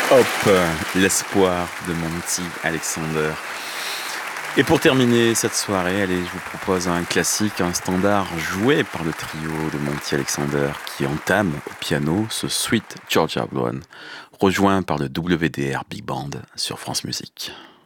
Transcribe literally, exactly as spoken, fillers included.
Hop, l'espoir de Monty Alexander. Et pour terminer cette soirée, allez, je vous propose un classique, un standard joué par le trio de Monty Alexander qui entame au piano ce Sweet Georgia One, rejoint par le W D R Big Band sur France Musique.